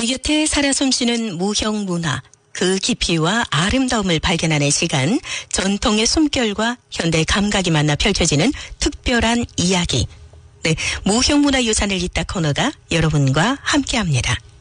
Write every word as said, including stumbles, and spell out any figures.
우리 곁에 살아 숨쉬는 무형 문화, 그 깊이와 아름다움을 발견하는 시간, 전통의 숨결과 현대의 감각이 만나 펼쳐지는 특별한 이야기. 네, 무형문화유산을 잇다 코너가 여러분과 함께합니다.